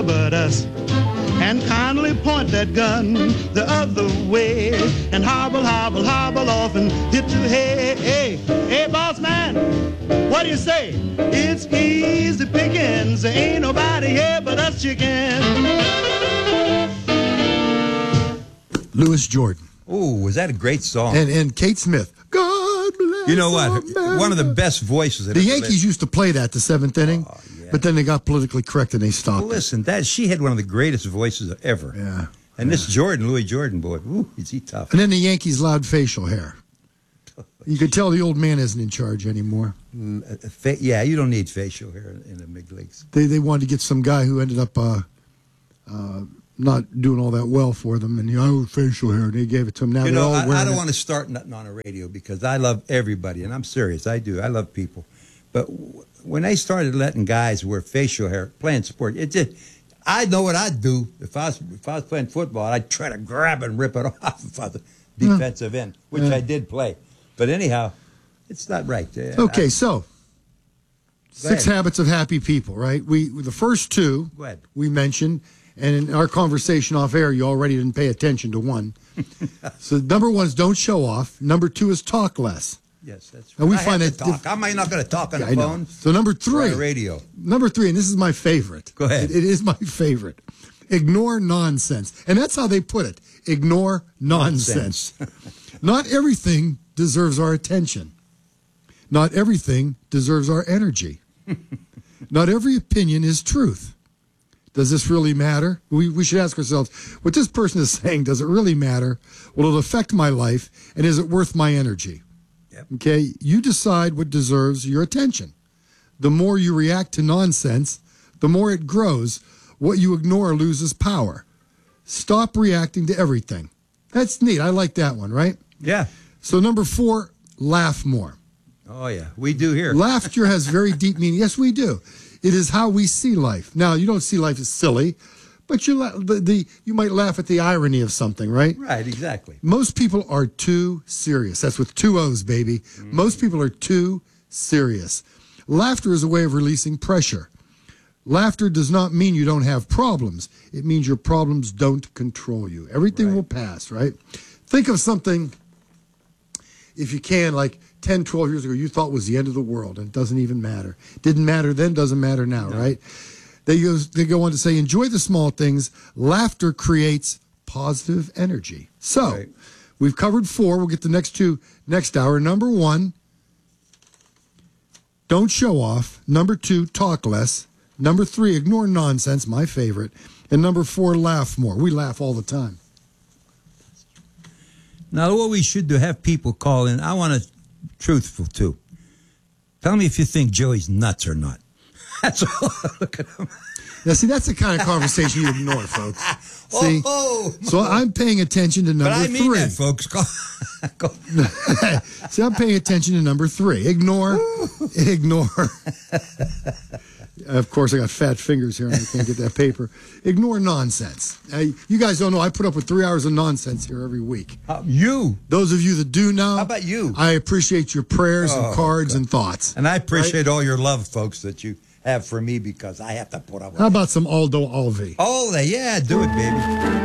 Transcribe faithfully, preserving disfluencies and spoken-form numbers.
care but us. And kindly point that gun the other way and hobble, hobble, hobble off and hit the hay. Hey, hey, boss man, what do you say? It's easy pickings. There ain't nobody here but us chickens. Louis Jordan. Oh, was that a great song? And and Kate Smith. God bless You know what? America. One of the best voices. That The ever Yankees lived. used to play that the seventh inning, Oh, yeah. but then they got politically correct and they stopped. Well, listen, that she had one of the greatest voices ever. Yeah. And this Jordan, Louis Jordan, boy, ooh, is he tough? And then the Yankees allowed facial hair. You could tell the old man isn't in charge anymore. Mm, uh, fa- yeah, you don't need facial hair in, in the big leagues. They they wanted to get some guy who ended up uh, uh, not doing all that well for them, and you know, facial hair, and they gave it to him. Now You they're know, all I, I wearing don't it. want to start nothing on a radio because I love everybody, and I'm serious. I do. I love people. But w- when they started letting guys wear facial hair playing sport, it just, I know what I'd do if I was if I was playing football. I'd try to grab it and rip it off if I was a defensive end, which Yeah. I did play. But anyhow, it's not right. Uh, Okay, I- so Six ahead. Habits of Happy People, right? We the first two Go ahead. we mentioned, and in our conversation off air, you already didn't pay attention to one. So number one is don't show off. Number two is talk less. Yes, that's right. And we I find have to that talk. How am I not going to talk on Yeah, the I know. phone? So number Or three, on the radio. number three, and this is my favorite. Go ahead. It, it is my favorite. Ignore nonsense, and that's how they put it. Ignore nonsense. Not everything deserves our attention. Not everything deserves our energy. Not every opinion is truth. Does this really matter? We, we should ask ourselves, what this person is saying, does it really matter? Will it affect my life? And is it worth my energy? Yep. Okay, you decide what deserves your attention. The more you react to nonsense, the more it grows. What you ignore loses power. Stop reacting to everything. That's neat. I like that one, right? Yeah. So number four, laugh more. Oh, yeah. We do here. Laughter has very deep meaning. Yes, we do. It is how we see life. Now, you don't see life as silly, but you la- the, the you might laugh at the irony of something, right? Right, exactly. Most people are too serious. That's with two O's, baby. Mm. Most people are too serious. Laughter is a way of releasing pressure. Laughter does not mean you don't have problems. It means your problems don't control you. Everything Right. will pass, right? Think of something, if you can, like ten, twelve years ago, you thought was the end of the world, and it doesn't even matter. Didn't matter then, doesn't matter now, right? They go, they go on to say, enjoy the small things. Laughter creates positive energy. So, Right. we've covered four. We'll get the next two next hour. Number one, don't show off. Number two, talk less. Number three, ignore nonsense, my favorite. And number four, laugh more. We laugh all the time. Now, what we should do, have people call in. I want to truthful, too. Tell me if you think Joey's nuts or not. That's all. Look at him. Now, see, that's the kind of conversation you ignore, folks. See? Oh, So I'm paying attention to number but I mean three. that, folks. Call, call. See, I'm paying attention to number three. Ignore, ignore. Of course, I got fat fingers here and I can't get that paper. Ignore nonsense. Uh, you guys don't know, I put up with three hours of nonsense here every week. Uh, you. Those of you that do know, How about you? I appreciate your prayers Oh, and cards and thoughts. And I appreciate all your love, folks, that you have for me because I have to put up with How it. about some Aldo Alvi? Oh, yeah, do it, baby.